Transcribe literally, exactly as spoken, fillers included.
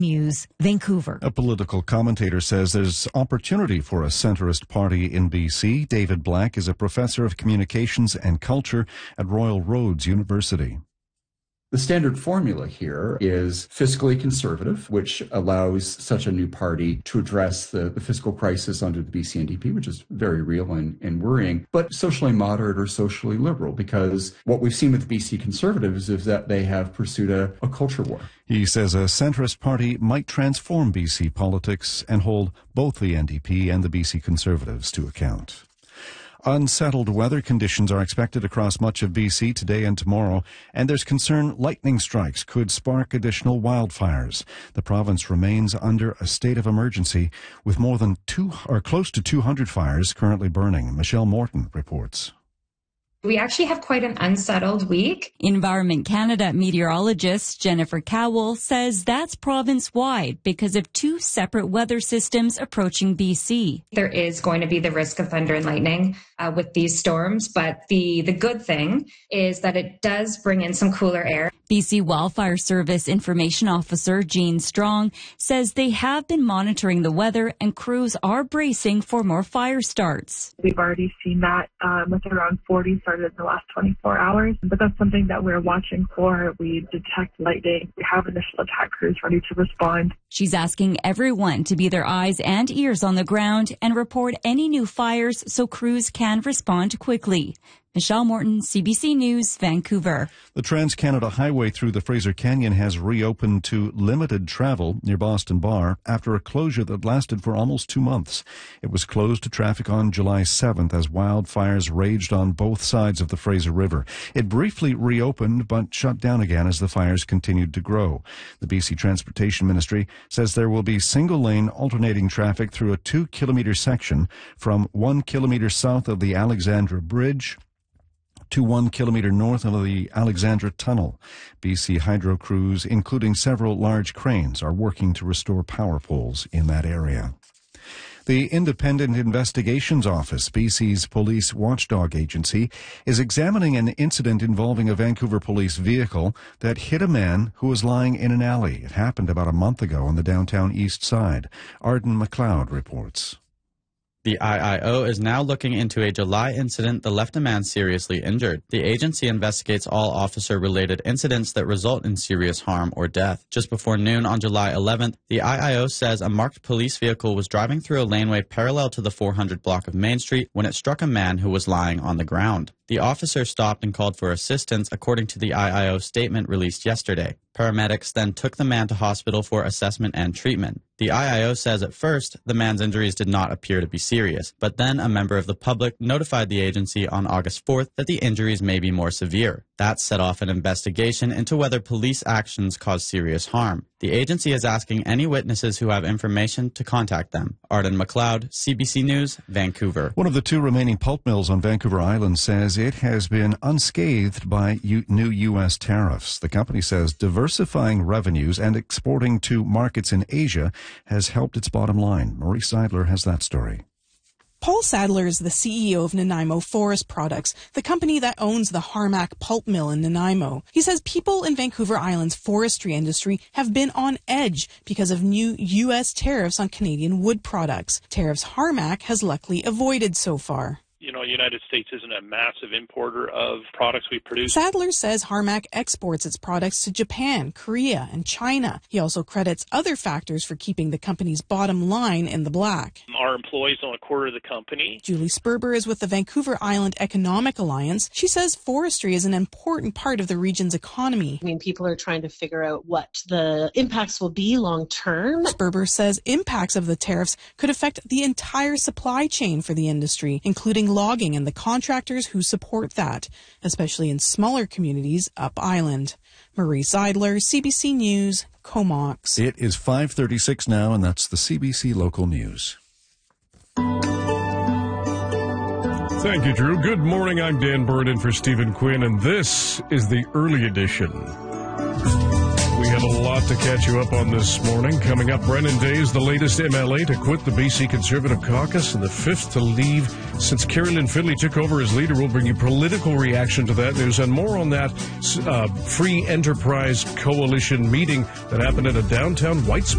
News, Vancouver. A political commentator says there's opportunity for a centrist party in B C. David Black is a professor of communications and culture at Royal Roads University. The standard formula here is fiscally conservative, which allows such a new party to address the, the fiscal crisis under the B C N D P, which is very real and, and worrying, but socially moderate or socially liberal, because what we've seen with the B C Conservatives is that they have pursued a, a culture war. He says a centrist party might transform B C politics and hold both the N D P and the B C Conservatives to account. Unsettled weather conditions are expected across much of B C today and tomorrow, and there's concern lightning strikes could spark additional wildfires. The province remains under a state of emergency with more than two or close to two hundred fires currently burning. Michelle Morton reports. We actually have quite an unsettled week. Environment Canada meteorologist Jennifer Cowell says that's province-wide because of two separate weather systems approaching B C. There is going to be the risk of thunder and lightning uh, with these storms, but the, the good thing is that it does bring in some cooler air. B C Wildfire Service Information Officer Jean Strong says they have been monitoring the weather and crews are bracing for more fire starts. We've already seen that um, with around forty started in the last twenty-four hours, but that's something that we're watching for. We detect lightning. We have initial attack crews ready to respond. She's asking everyone to be their eyes and ears on the ground and report any new fires so crews can respond quickly. Michelle Morton, C B C News, Vancouver. The Trans-Canada Highway through the Fraser Canyon has reopened to limited travel near Boston Bar after a closure that lasted for almost two months. It was closed to traffic on July seventh as wildfires raged on both sides of the Fraser River. It briefly reopened but shut down again as the fires continued to grow. The B C Transportation Ministry says there will be single-lane alternating traffic through a two-kilometre section from one kilometre south of the Alexandra Bridge to one kilometre north of the Alexandra Tunnel. B C Hydro crews, including several large cranes, are working to restore power poles in that area. The Independent Investigations Office, B C's police watchdog agency, is examining an incident involving a Vancouver police vehicle that hit a man who was lying in an alley. It happened about a month ago on the downtown east side. Arden McLeod reports. The I I O is now looking into a July incident that left a man seriously injured. The agency investigates all officer-related incidents that result in serious harm or death. Just before noon on July eleventh, the I I O says a marked police vehicle was driving through a laneway parallel to the four hundred block of Main Street when it struck a man who was lying on the ground. The officer stopped and called for assistance, according to the I I O statement released yesterday. Paramedics then took the man to hospital for assessment and treatment. The I I O says at first the man's injuries did not appear to be serious, but then a member of the public notified the agency on August fourth that the injuries may be more severe. That set off an investigation into whether police actions caused serious harm. The agency is asking any witnesses who have information to contact them. Arden McLeod, C B C News, Vancouver. One of the two remaining pulp mills on Vancouver Island says it has been unscathed by U- new U S tariffs. The company says diversifying revenues and exporting to markets in Asia has helped its bottom line. Marie Seidler has that story. Paul Sadler is the C E O of Nanaimo Forest Products, the company that owns the Harmac pulp mill in Nanaimo. He says people in Vancouver Island's forestry industry have been on edge because of new U S tariffs on Canadian wood products. Tariffs Harmac has luckily avoided so far. You know, United States isn't a massive importer of products we produce. Sadler says Harmac exports its products to Japan, Korea, and China. He also credits other factors for keeping the company's bottom line in the black. Our employees own a quarter of the company. Julie Sperber is with the Vancouver Island Economic Alliance. She says forestry is an important part of the region's economy. I mean, people are trying to figure out what the impacts will be long term. Sperber says impacts of the tariffs could affect the entire supply chain for the industry, including logging and the contractors who support that, especially in smaller communities up island. Marie Seidler, C B C News, Comox. It is five thirty-six now, and that's the C B C Local News. Thank you, Drew. Good morning. I'm Dan Byrne in for Stephen Quinn, and this is the early edition. We have a lot to catch you up on this morning. Coming up, Brennan Day is the latest M L A to quit the B C Conservative Caucus and the fifth to leave since Kerry Lynn Findlay took over as leader. We'll bring you political reaction to that news and more on that uh, Free Enterprise Coalition meeting that happened at a downtown White